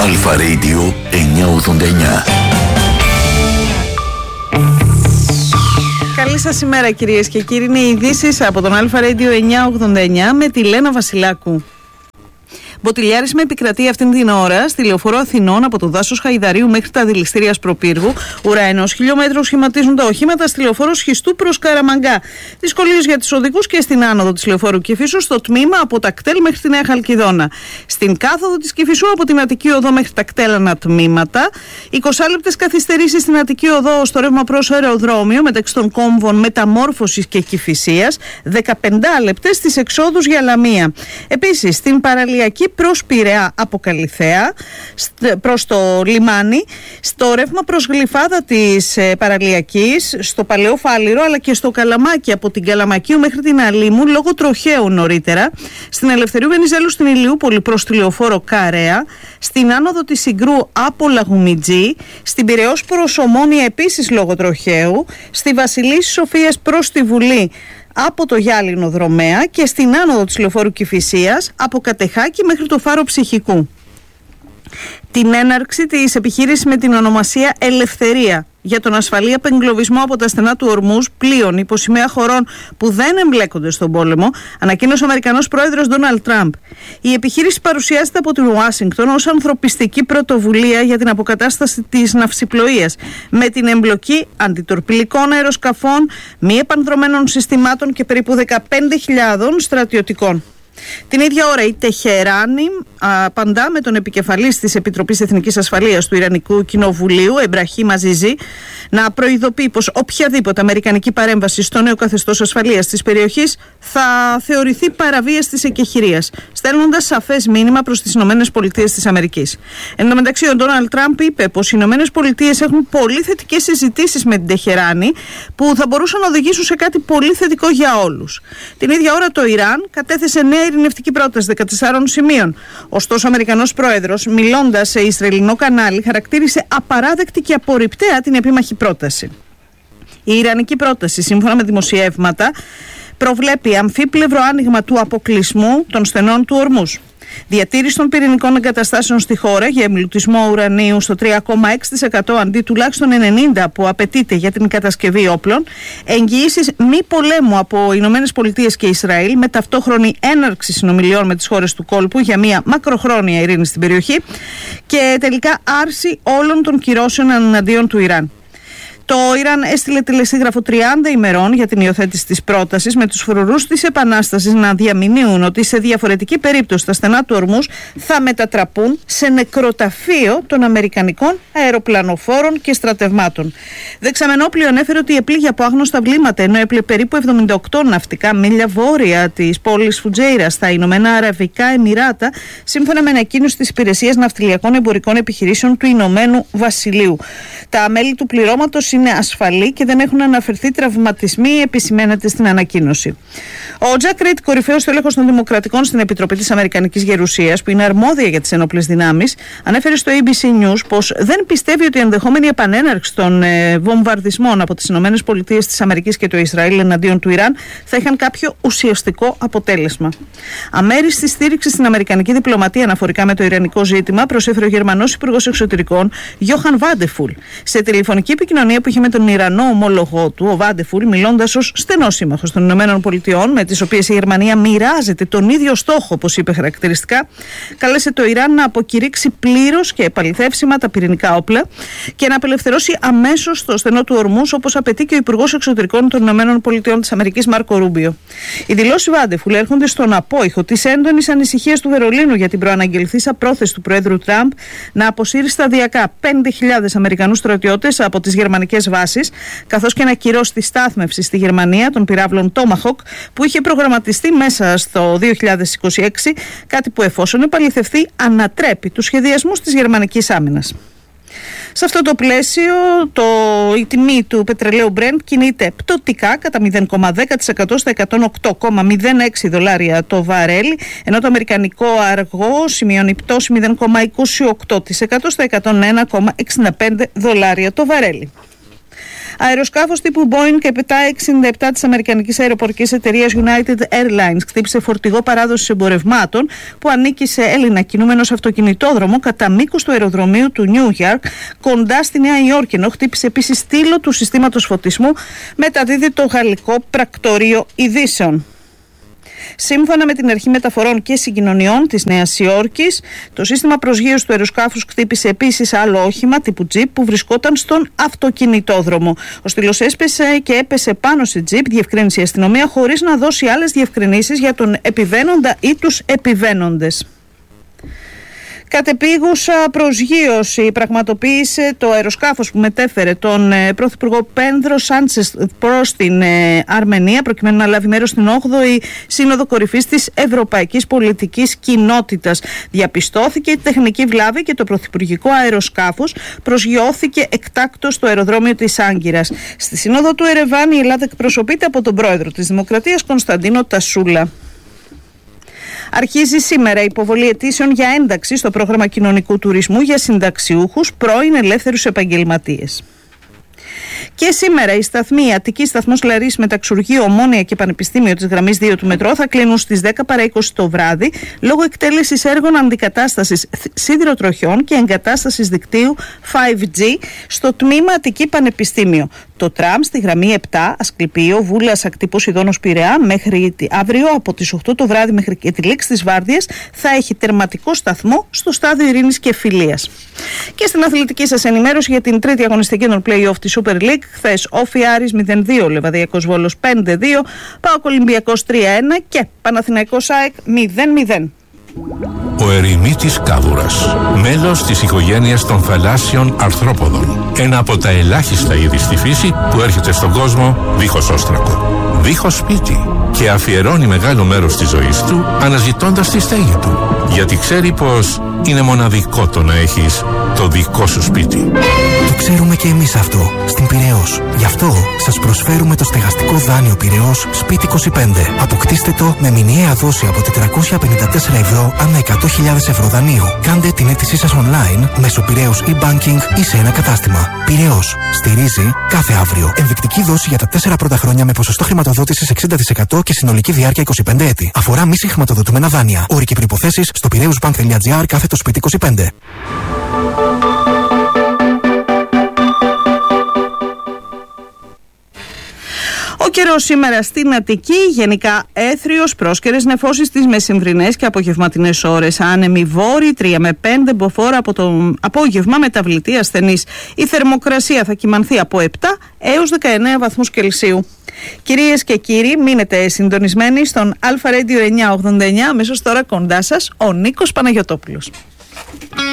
Αλφα Radio 989. Καλή σας ημέρα κυρίες και κύριοι. Είναι οι ειδήσεις από τον Αλφα Radio 989 με τη Λένα Βασιλάκου. Μποτιλιάρισμα επικρατεί αυτήν την ώρα στη λεωφόρο Αθηνών από το δάσος Χαϊδαρίου μέχρι τα δηληστήρια Σπροπύργου. Ουρά 1 χιλιόμετρο σχηματίζουν τα οχήματα στη λεωφόρο Σχιστού προς Καραμαγκά. Δυσκολίες για τους οδηγούς και στην άνοδο της λεωφόρου Κηφισού στο τμήμα από τα κτέλ μέχρι τη Νέα Χαλκιδόνα. Στην κάθοδο της Κηφισού από την Αττική Οδό μέχρι τα κτέλανα τμήματα. 20 λεπτές καθυστερήσεις στην Αττική Οδό στο ρεύμα προς αεροδρόμιο μεταξύ των κόμβων Μεταμόρφωσης και Κηφισίας. 15 λεπτές στις εξόδους για Λαμία. Επίσης στην παραλιακή προς Πειραιά από Καλιθέα προς το λιμάνι, στο ρεύμα προς Γλυφάδα της παραλιακής, στο Παλαιό Φάληρο αλλά και στο Καλαμάκι από την Καλαμακίου μέχρι την Αλήμου λόγω τροχαίου νωρίτερα, στην Ελευθερίου Βενιζέλου στην Ηλιούπολη προς τη λεωφόρο Καρέα, στην άνοδο της Συγκρού από Λαγουμιτζή, στην Πειραιώς προς Ομόνια επίσης λόγω τροχαίου, στη Βασιλής Σοφίας προς τη Βουλή από το Γιάλινο Δρομέα και στην άνοδο της λεωφόρου Κηφισίας από Κατεχάκη μέχρι το Φάρο Ψυχικού. Την έναρξη της επιχείρησης με την ονομασία Ελευθερία για τον ασφαλή απεγκλωβισμό από τα στενά του Ορμούζ πλοίων υπό σημαία χωρών που δεν εμπλέκονται στον πόλεμο, ανακοίνωσε ο Αμερικανός πρόεδρος Ντόναλντ Τραμπ. Η επιχείρηση παρουσιάζεται από την Ουάσιγκτον ως ανθρωπιστική πρωτοβουλία για την αποκατάσταση της ναυσιπλοείας, με την εμπλοκή αντιτορπιλικών αεροσκαφών, μη επανδρωμένων συστημάτων και περίπου 15.000 στρατιωτικών. Την ίδια ώρα η Τεχεράνη απαντά με τον επικεφαλής της Επιτροπής Εθνικής Ασφαλείας του Ιρανικού Κοινοβουλίου, Εμπραχήμ Αζίζη, να προειδοποιεί πως οποιαδήποτε αμερικανική παρέμβαση στο νέο καθεστώς ασφαλείας της περιοχής θα θεωρηθεί παραβίαση της εκεχηρίας, στέλνοντας σαφές μήνυμα προς τις ΗΠΑ. Εν τω μεταξύ, ο Ντόναλντ Τραμπ είπε πως οι ΗΠΑ έχουν πολύ θετικές συζητήσεις με την Τεχεράνη που θα μπορούσαν να οδηγήσουν σε κάτι πολύ θετικό για όλους. Την ίδια ώρα το Ιράν κατέθεσε νέα ειρηνευτική πρόταση 14 σημείων. Ωστόσο, ο Αμερικανός πρόεδρος, μιλώντας σε Ισραηλινό κανάλι, χαρακτήρισε απαράδεκτη και απορριπταία την επίμαχη πρόταση. Η Ιρανική πρόταση, σύμφωνα με δημοσιεύματα, προβλέπει αμφίπλευρο άνοιγμα του αποκλεισμού των στενών του Ορμούζ, διατήρηση των πυρηνικών εγκαταστάσεων στη χώρα για εμπλουτισμό ουρανίου στο 3,6% αντί τουλάχιστον 90% που απαιτείται για την κατασκευή όπλων, εγγυήσεις μη πολέμου από Ηνωμένες Πολιτείες και Ισραήλ με ταυτόχρονη έναρξη συνομιλιών με τις χώρες του κόλπου για μια μακροχρόνια ειρήνη στην περιοχή και τελικά άρση όλων των κυρώσεων εναντίον του Ιράν. Το Ιράν έστειλε τηλεσίγραφο 30 ημερών για την υιοθέτηση της πρότασης, με τους φρουρούς της Επανάστασης να διαμηνύουν ότι σε διαφορετική περίπτωση τα στενά του Ορμούζ θα μετατραπούν σε νεκροταφείο των αμερικανικών αεροπλανοφόρων και στρατευμάτων. Δεξαμενόπλιο ανέφερε ότι επλήγει από άγνωστα βλήματα, ενώ έπλε περίπου 78 ναυτικά μίλια βόρεια της πόλης Φουτζέιρα στα Ηνωμένα Αραβικά Εμιράτα, σύμφωνα με ανακοίνωση της Υπηρεσίας Ναυτιλιακών Εμπορικών Επιχειρήσεων του Ηνωμένου Βασιλείου. Τα μέλη του πληρώματος είναι ασφαλή και δεν έχουν αναφερθεί τραυματισμοί, επισημαίνεται στην ανακοίνωση. Ο Τζακ Ρίτ, κορυφαίος στέλεχος των Δημοκρατικών στην Επιτροπή της Αμερικανικής Γερουσίας, που είναι αρμόδια για τις ενόπλες δυνάμεις, ανέφερε στο ABC News πως δεν πιστεύει ότι η ενδεχόμενη επανέναρξη των βομβαρδισμών από τις ΗΠΑ και το Ισραήλ εναντίον του Ιράν θα είχαν κάποιο ουσιαστικό αποτέλεσμα. Αμέριστη στήριξη στην αμερικανική διπλωματία αναφορικά με το ιρανικό ζήτημα προσέφερε ο Γερμανός Υπουργός Εξωτερικών Γιόχαν Βάντεφουλ σε τηλεφωνική επικοινωνία που είχε με τον Ιρανό ομόλογό του, ο Βάντεφουλ, μιλώντας ως στενός σύμμαχος των ΗΠΑ, με τις οποίες η Γερμανία μοιράζεται τον ίδιο στόχο, όπως είπε χαρακτηριστικά, κάλεσε το Ιράν να αποκηρύξει πλήρως και επαληθεύσιμα τα πυρηνικά όπλα και να απελευθερώσει αμέσως το στενό του Ορμούζ, όπως απαιτεί και ο Υπουργός Εξωτερικών των ΗΠΑ Μάρκο Ρούμπιο. Οι δηλώσεις Βάντεφουλ έρχονται στον απόϊχο της έντονης ανησυχίας του Βερολίνου για την προαναγγελθήσα πρόθεση του Προέδρου Τραμπ να αποσύρει σταδιακά 5.000 Αμερικανούς στρατιώτες από τις γερμανικές βάσεις, καθώς και να ακυρώσει τη στάθμευση στη Γερμανία των πυράβλων Tomahawk που είχε προγραμματιστεί μέσα στο 2026, κάτι που εφόσον επαληθευτεί ανατρέπει τους σχεδιασμούς της γερμανικής άμυνας. Σε αυτό το πλαίσιο, η τιμή του πετρελαίου Brent κινείται πτωτικά κατά 0,10% στα $108,06 το βαρέλι, ενώ το αμερικανικό αργό σημειώνει πτώση 0,28% στα $101,65 το βαρέλι. Αεροσκάφος τύπου Boeing 767 της αμερικανικής αεροπορικής εταιρείας United Airlines χτύπησε φορτηγό παράδοσης εμπορευμάτων που ανήκει σε Έλληνα κινούμενο σε αυτοκινητόδρομο κατά μήκος του αεροδρομίου του Νιούιορκ κοντά στη Νέα Υόρκη, ενώ χτύπησε επίσης στήλο του συστήματος φωτισμού, μεταδίδει το γαλλικό πρακτορείο ειδήσεων. Σύμφωνα με την Αρχή Μεταφορών και Συγκοινωνιών της Νέας Υόρκης, το σύστημα προσγείωσης του αεροσκάφους χτύπησε επίσης άλλο όχημα τύπου Jeep που βρισκόταν στον αυτοκινητόδρομο. Ο στήλος έσπεσε και έπεσε πάνω σε Jeep, διευκρίνησε η αστυνομία, χωρίς να δώσει άλλες διευκρινήσεις για τον επιβαίνοντα ή τους επιβαίνοντες. Κατεπίγουσα προσγείωση πραγματοποίησε το αεροσκάφος που μετέφερε τον Πρωθυπουργό Πένδρο Σάντσες προς την Αρμενία, προκειμένου να λάβει μέρος στην 8η Σύνοδο Κορυφής της Ευρωπαϊκής Πολιτικής Κοινότητας. Διαπιστώθηκε η τεχνική βλάβη και το πρωθυπουργικό αεροσκάφος προσγειώθηκε εκτάκτως στο αεροδρόμιο της Άγκυρας. Στη Σύνοδο του Ερεβάν η Ελλάδα εκπροσωπείται από τον πρόεδρο της Δημοκρατίας Κωνσταντίνο Τασούλα. Αρχίζει σήμερα η υποβολή αιτήσεων για ένταξη στο πρόγραμμα κοινωνικού τουρισμού για συνταξιούχους πρώην ελεύθερους επαγγελματίες. Και σήμερα οι σταθμοί Αττική Σταθμός Λαρίσης, Μεταξουργείο, Ομόνια και Πανεπιστήμιο της γραμμής 2 του Μετρό θα κλείνουν στις 10 παρά 20 το βράδυ λόγω εκτέλεσης έργων αντικατάστασης σιδηροτροχιών και εγκατάστασης δικτύου 5G στο τμήμα Αττική Πανεπιστήμιο. Το τραμ στη γραμμή 7 Ασκληπείο, Βούλας, Ακτύπος, Ιδώνος, Πειραιά μέχρι αύριο από τις 8 το βράδυ μέχρι και τη λήξη της βάρδιας θα έχει τερματικό σταθμό στο στάδιο Ειρήνης και Φιλίας. Και στην αθλητική σας ενημέρωση για την τρίτη αγωνιστική των play-off της Super League, χθες Όφι Άρης 0-2, Λεβαδιακός Βόλος 5-2, ΠΑΟΚ Ολυμπιακός 3-1 και Παναθηναϊκός ΑΕΚ 0-0. Ο ερημίτης κάβουρας, μέλος της οικογένειας των θαλάσσιων αρθρόποδων. Ένα από τα ελάχιστα είδη στη φύση που έρχεται στον κόσμο δίχως όστρακο, δίχως σπίτι και αφιερώνει μεγάλο μέρος της ζωής του αναζητώντας τη στέγη του. Γιατί ξέρει πως είναι μοναδικό το να έχεις το δικό σου σπίτι. Το ξέρουμε και εμείς αυτό στην Πειραιώς. Γι' αυτό σας προσφέρουμε το στεγαστικό δάνειο Πειραιώς Σπίτι 25. Αποκτήστε το με μηνιαία δόση από 454 ευρώ ανά 100.000 ευρώ δανείου. Κάντε την αίτησή σας online μέσω Πειραιώς e-banking ή σε ένα κατάστημα. Πειραιώς. Στηρίζει κάθε αύριο. Ενδεικτική δόση για τα 4 πρώτα χρόνια με ποσοστό χρηματοδότησης 60% και συνολική διάρκεια 25 έτη. Αφορά μη συγχρηματοδοτούμενα δάνεια. Όροι και προϋποθέσεις στο piraeusbank.gr/Σπίτι 25. Ο καιρός σήμερα στην Αττική, γενικά έθριος, πρόσκαιρες νεφώσεις στις μεσημβρινές και απογευματινές ώρες. Άνεμοι βόρειοι 3 με 5 μποφόρ από το απόγευμα, μεταβλητή ασθενής. Η θερμοκρασία θα κυμανθεί από 7 έως 19 βαθμούς Κελσίου. Κυρίες και κύριοι, μείνετε συντονισμένοι στον Αλφα Radio 989. Αμέσως τώρα κοντά σας ο Νίκος Παναγιωτόπουλος.